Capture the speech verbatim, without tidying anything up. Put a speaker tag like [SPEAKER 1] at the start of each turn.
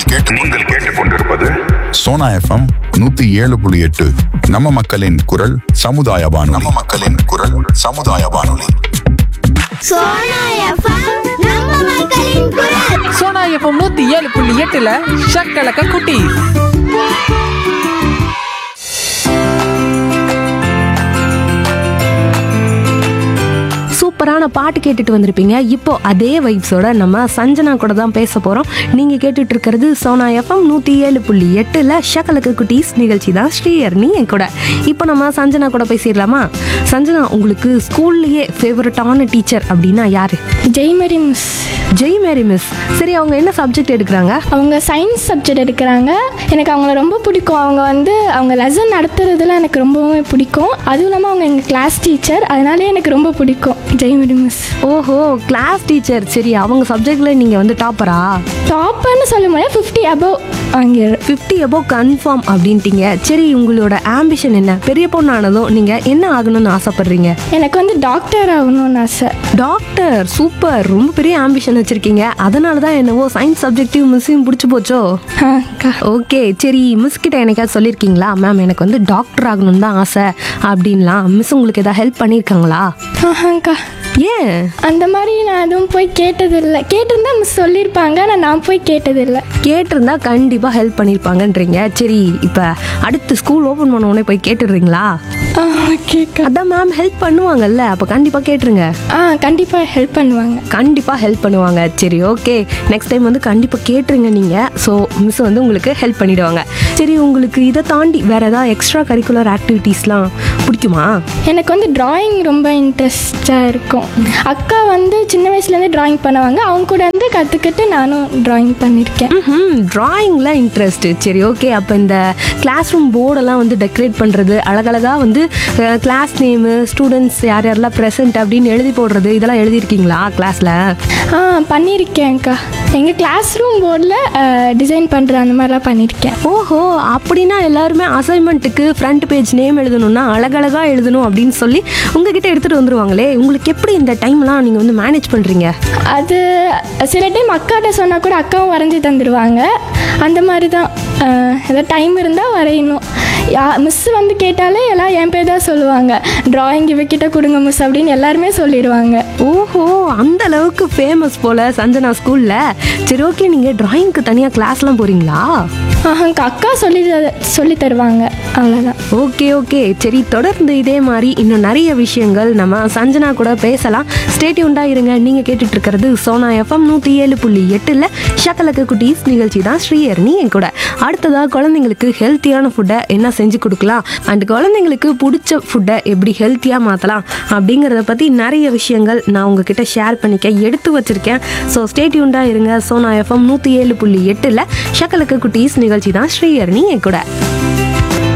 [SPEAKER 1] கேட்டு நீங்கள் கேட்டுக்கொண்டிருப்பது சோனா எஃப்எம் நூத்தி ஏழு புள்ளி எட்டு. நம்ம மக்களின் குரல் சமுதாய வானொலி. நம்ம மக்களின் குரல் சமுதாய வானொலி.
[SPEAKER 2] சோனா எஃப்எம் நம்ம மக்களின் குரல்.
[SPEAKER 3] சோனா எஃப்எம் நூத்தி ஏழு புள்ளி எட்டுல ஷக்கலக்க குட்டி.
[SPEAKER 4] சூப்பரான பாட்டு கேட்டுட்டு வந்திருப்பீங்க. இப்போ அதே வைப்ஸோட நம்ம சஞ்சனா கூட தான் பேச போகிறோம். நீங்கள் கேட்டுட்டு இருக்கிறது சோனா எஃப்எம் நூற்றி ஏழு புள்ளி எட்டில் ஷக்கலக்கு குட்டீஸ் நிகழ்ச்சி தான். ஸ்ரீயர்னி என் கூட. இப்போ நம்ம சஞ்சனா கூட பேசிடலாமா? சஞ்சனா, உங்களுக்கு ஸ்கூல்லையே ஃபேவரட்டான டீச்சர் அப்படின்னா யார்?
[SPEAKER 5] ஜெய்மரி மிஸ்.
[SPEAKER 4] ஜெய்மரி மிஸ். சரி, அவங்க என்ன சப்ஜெக்ட் எடுக்கிறாங்க?
[SPEAKER 5] அவங்க சயின்ஸ் சப்ஜெக்ட் எடுக்கிறாங்க. எனக்கு அவங்கள ரொம்ப பிடிக்கும். அவங்க வந்து அவங்க லெசன் நடத்துறதுல எனக்கு ரொம்பவே பிடிக்கும். அதுவும் இல்லாமல் அவங்க எங்கள் கிளாஸ் டீச்சர், அதனாலே எனக்கு ரொம்ப பிடிக்கும் ஜெய்மரி மிஸ்.
[SPEAKER 4] ஓஹோ, கிளாஸ் டீச்சர். சரி, அவங்க சப்ஜெக்டில் நீங்கள் வந்து டாப்பரா?
[SPEAKER 5] டாப்பர்னு சொல்ல முடியாது, fifty above வாங்கிடு.
[SPEAKER 4] Fifty above confirm அப்படின்ட்டீங்க. சரி, உங்களோட ஆம்பிஷன் என்ன? பெரிய பொண்ணானதும் நீங்கள் என்ன ஆகணும்னு ஆசைப்படுறீங்க?
[SPEAKER 5] எனக்கு வந்து டாக்டர் ஆகணும்னு ஆசை.
[SPEAKER 4] Doctor, super. ரொம்ப பெரிய ஆம்பிஷன் வச்சுருக்கீங்க. அதனால தான் என்னவோ சயின்ஸ் சப்ஜெக்டையும் மிஸ்ஸையும் பிடிச்சி போச்சோ? ஓகே, சரி. மிஸ் கிட்ட எனக்காவது சொல்லியிருக்கீங்களா, மேம் எனக்கு வந்து டாக்டர் ஆகணும்னு தான் ஆசை அப்படின்லாம்? மிஸ் உங்களுக்கு எதாவது ஹெல்ப் பண்ணியிருக்காங்களா?
[SPEAKER 5] ஆஹாங்க்கா.
[SPEAKER 4] ஏன்?
[SPEAKER 5] அந்த மாதிரி நான் எதுவும் போய் கேட்டதில்லை. கேட்டிருந்தா மிஸ் சொல்லியிருப்பாங்க, ஆனால் நான் போய் கேட்டதில்லை.
[SPEAKER 4] கேட்டிருந்தா கண்டிப்பாக ஹெல்ப் பண்ணியிருப்பாங்கன்றீங்க. சரி, இப்போ அடுத்து ஸ்கூல் ஓப்பன் பண்ண உடனே போய் கேட்டுடுறீங்களா?
[SPEAKER 5] ஓகேக்கா.
[SPEAKER 4] அதான் மேம் ஹெல்ப் பண்ணுவாங்கல்ல, அப்போ கண்டிப்பாக கேட்டுருங்க.
[SPEAKER 5] ஆ, கண்டிப்பாக ஹெல்ப் பண்ணுவாங்க.
[SPEAKER 4] கண்டிப்பாக ஹெல்ப் பண்ணுவாங்க. சரி, ஓகே. நெக்ஸ்ட் டைம் வந்து கண்டிப்பாக கேட்டுருங்க நீங்கள். ஸோ மிஸ் வந்து உங்களுக்கு ஹெல்ப் பண்ணிவிடுவாங்க. சரி, உங்களுக்கு இதை தாண்டி வேறு ஏதாவது எக்ஸ்ட்ரா கரிக்குலர் ஆக்டிவிட்டீஸ்லாம் பிடிக்குமா?
[SPEAKER 5] எனக்கு வந்து ட்ராயிங் ரொம்ப இன்ட்ரெஸ்டாக இருக்கும். அக்கா வந்து சின்ன வயசுலேருந்து ட்ராயிங் பண்ணுவாங்க. அவங்க கூட வந்து கற்றுக்கிட்டு நானும் ட்ராயிங் பண்ணியிருக்கேன்.
[SPEAKER 4] ம், ட்ராயிங்கில் இன்ட்ரெஸ்ட்டு. சரி, ஓகே. அப்போ இந்த கிளாஸ் ரூம் போர்டெல்லாம் வந்து டெக்கரேட் பண்ணுறது, அழகழகாக வந்து கிளாஸ் நேமு, ஸ்டூடெண்ட்ஸ் யார் யாரெல்லாம் ப்ரெசென்ட் அப்படின்னு எழுதி போடுறது, இதெல்லாம் எழுதியிருக்கீங்களா கிளாஸில்?
[SPEAKER 5] ஆ, பண்ணியிருக்கேன்க்கா. எங்கள் கிளாஸ் ரூம் போர்டில் டிசைன் பண்ணுற அந்த மாதிரிலாம் பண்ணியிருக்கேன்.
[SPEAKER 4] ஓஹோ, அப்படின்னா எல்லாருமே அசைன்மெண்ட்டுக்கு ஃப்ரண்ட் பேஜ் நேம் எழுதணும்னா அழகழகாக எழுதணும் அப்படின்னு சொல்லி உங்ககிட்ட எடுத்துகிட்டு வந்துடுவாங்களே. உங்களுக்கு எப்படி இந்த டைம்லாம் நீங்கள் வந்து மேனேஜ் பண்ணுறீங்க?
[SPEAKER 5] அது சில டைம் அக்காட்ட சொன்னால் கூட அக்காவும் வரைஞ்சி தந்துடுவாங்க. அந்த மாதிரி தான். ஏதாவது டைம் இருந்தால் வரையணும். யா மிஸ் வந்து கேட்டாலே எல்லாம் என் பேர் தான் சொல்லுவாங்க. ட்ராயிங் இவக்கிட்ட கொடுங்க மிஸ் அப்படின்னு எல்லாருமே சொல்லிடுவாங்க.
[SPEAKER 4] ஓஹோ, அந்த அளவுக்கு ஃபேமஸ் போல் சஞ்சனா ஸ்கூலில். சரி, ஓகே. நீங்கள் ட்ராயிங்க்கு தனியாக கிளாஸ்லாம் போகிறீங்களா?
[SPEAKER 5] ஆஹாங்க, அக்கா சொல்லி சொல்லி தருவாங்க, அவ்வளோதான்.
[SPEAKER 4] ஓகே ஓகே சரி, தொடர்ந்து இதே மாதிரி இன்னும் நிறைய விஷயங்கள் நம்ம சஞ்சனா கூட பேசலாம். ஸ்டே டியூன்டாக இருங்க. நீங்கள் கேட்டுட்டு இருக்கிறது சோனா எஃப்எம் நூற்றி ஏழு புள்ளி எட்டில் ஷக்கலக்கு குட்டீஸ் நிகழ்ச்சி தான். ஸ்ரீயர்னி என் கூட. அடுத்ததாக குழந்தைங்களுக்கு ஹெல்த்தியான ஃபுட்டை என்ன செஞ்சு கொடுக்கலாம், அண்ட் குழந்தைங்களுக்கு பிடிச்ச ஃபுட்டை எப்படி ஹெல்த்தியாக மாற்றலாம் அப்படிங்கிறத பற்றி நிறைய விஷயங்கள் நான் உங்ககிட்ட ஷேர் பண்ணிக்க எடுத்து வச்சுருக்கேன். ஸோ ஸ்டே டியூன்டாக இருங்க. சோனா எஃப்எம் நூற்றி ஏழு புள்ளி எட்டில் ஷக்கலக்கு குட்டீஸ் நிகழ்ச்சி தான். ஸ்ரீயர்னி என் கூட.